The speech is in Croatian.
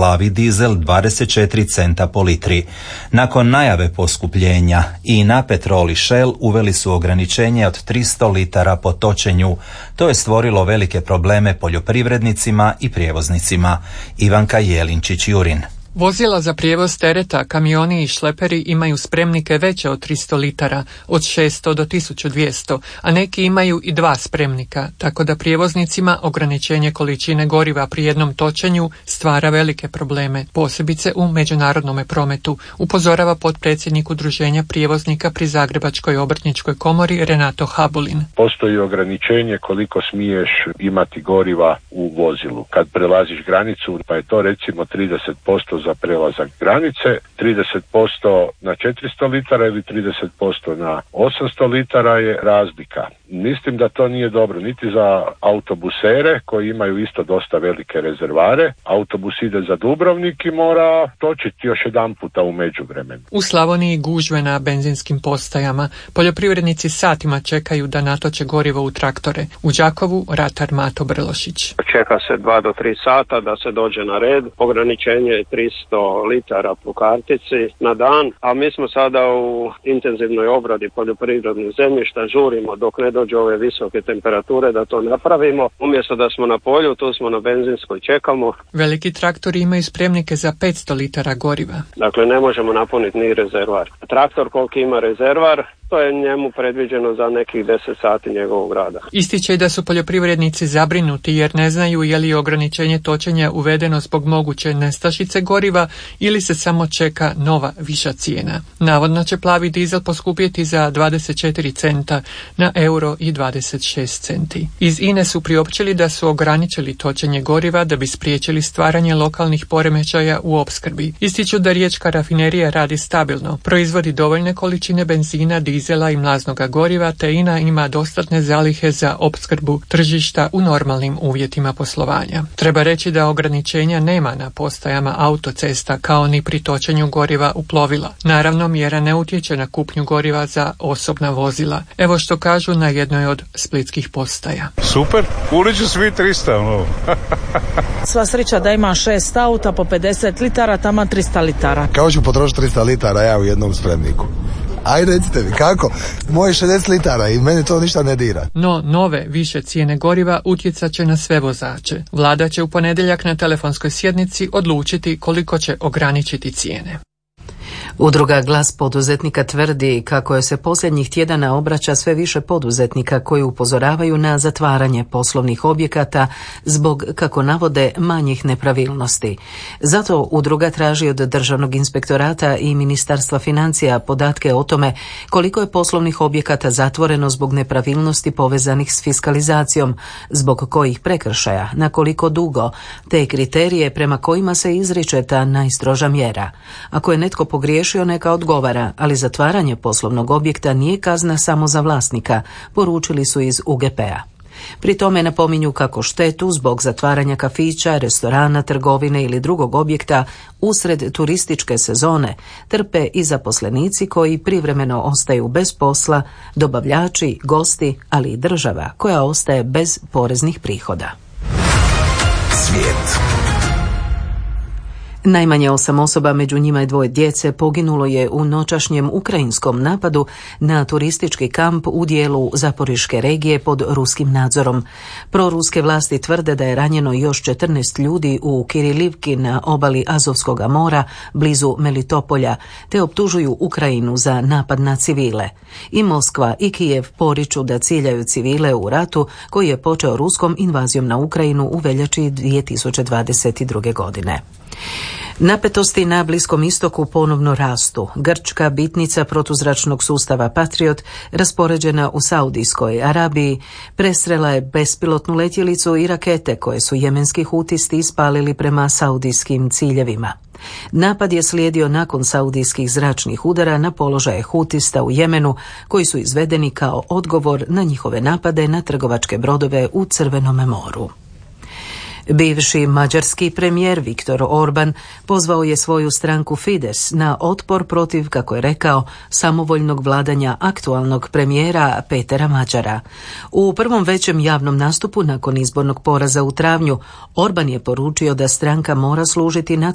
plavi dizel 24 centa po litri. Nakon najave poskupljenja INA, Petrol i Shell uveli su ograničenje od 300 litara po točenju. To je stvorilo velike probleme poljoprivrednicima i prijevoznicima. Ivanka Jelinčić-Jurin. Vozila za prijevoz tereta, kamioni i šleperi imaju spremnike veće od 300 litara, od 600 do 1200, a neki imaju i 2 spremnika, tako da prijevoznicima ograničenje količine goriva pri jednom točenju stvara velike probleme, posebice u međunarodnom prometu, upozorava potpredsjednik Udruženja prijevoznika pri Zagrebačkoj obrtničkoj komori Renato Habulin. Postoji ograničenje koliko smiješ imati goriva u vozilu. Kad prelaziš granicu, pa je to recimo 30% za prelazak granice, 30% na 400 litara ili 30% na 800 litara je razlika. Mislim da to nije dobro niti za autobusere koji imaju isto dosta velike rezervare. Autobus ide za Dubrovnik i mora točiti još jedan puta u međuvremenu. U Slavoniji gužve na benzinskim postajama. Poljoprivrednici satima čekaju da natoče gorivo u traktore. U Đakovu ratar Mato Brlošić. Čeka se 2 do 3 sata da se dođe na red. Ograničenje je 300 litara po kartici na dan, a mi smo sada u intenzivnoj obradi poljoprivrednih zemljišta, žurimo dok ne dođe ove visoke temperature da to napravimo. Umjesto da smo na polju, tu smo na benzinskoj, čekamo. Veliki traktori imaju spremnike za 500 litara goriva. Dakle, ne možemo napuniti ni rezervar. Traktor koliko ima rezervar, to je njemu predviđeno za nekih 10 sati njegovog rada. Ističe da su poljoprivrednici zabrinuti jer ne znaju je li ograničenje točenja uvedeno zbog moguće nestašice goriva ili se samo čeka nova viša cijena. Navodno će plavi dizel poskupjeti za 24 centa na euro i 26 centi. Iz INE su priopćili da su ograničili točenje goriva da bi spriječili stvaranje lokalnih poremećaja u opskrbi. Ističu da riječka rafinerija radi stabilno, proizvodi dovoljne količine benzina, dizela i mlaznoga goriva, te INA ima dostatne zalihe za opskrbu tržišta u normalnim uvjetima poslovanja. Treba reći da ograničenja nema na postajama autocesta kao ni pri točenju goriva u plovila. Naravno, mjera ne utječe na kupnju goriva za osobna vozila. Evo što kažu na jednoj od splitskih postaja. Super, uliču svi 300. Sva sreća da ima 6 auta po 50 litara, tamo 300 litara. Kako ću potrošiti 300 litara ja u jednom spremniku? Ajde, recite mi, kako? Moje 60 litara i meni to ništa ne dira. No, nove više cijene goriva utjecat će na sve vozače. Vlada će u ponedjeljak na telefonskoj sjednici odlučiti koliko će ograničiti cijene. Udruga Glas poduzetnika tvrdi kako je se posljednjih tjedana obraća sve više poduzetnika koji upozoravaju na zatvaranje poslovnih objekata zbog, kako navode, manjih nepravilnosti. Zato udruga traži od Državnog inspektorata i Ministarstva financija podatke o tome koliko je poslovnih objekata zatvoreno zbog nepravilnosti povezanih s fiskalizacijom, zbog kojih prekršaja, na koliko dugo, te kriterije prema kojima se izriče ta najstroža mjera. Ako je netko pogriješio, neka odgovara, ali zatvaranje poslovnog objekta nije kazna samo za vlasnika, poručili su iz UGP-a. Pri tome napominju kako štetu zbog zatvaranja kafića, restorana, trgovine ili drugog objekta usred turističke sezone trpe i zaposlenici koji privremeno ostaju bez posla, dobavljači, gosti, ali i država koja ostaje bez poreznih prihoda. Svijet. Najmanje 8 osoba, među njima je 2 djece, poginulo je u noćašnjem ukrajinskom napadu na turistički kamp u dijelu Zaporiške regije pod ruskim nadzorom. Proruske vlasti tvrde da je ranjeno još 14 ljudi u Kirilivki na obali Azovskog mora blizu Melitopolja, te optužuju Ukrajinu za napad na civile. I Moskva i Kijev poriču da ciljaju civile u ratu koji je počeo ruskom invazijom na Ukrajinu u veljači 2022. godine. Napetosti na Bliskom istoku ponovno rastu. Grčka bitnica protuzračnog sustava Patriot, raspoređena u Saudijskoj Arabiji, presrela je bespilotnu letjelicu i rakete koje su jemenski hutisti ispalili prema saudijskim ciljevima. Napad je slijedio nakon saudijskih zračnih udara na položaje hutista u Jemenu, koji su izvedeni kao odgovor na njihove napade na trgovačke brodove u Crvenom moru. Bivši mađarski premijer Viktor Orban pozvao je svoju stranku Fides na otpor protiv, kako je rekao, samovoljnog vladanja aktualnog premijera Petera Mađara. U prvom većem javnom nastupu nakon izbornog poraza u travnju, Orban je poručio da stranka mora služiti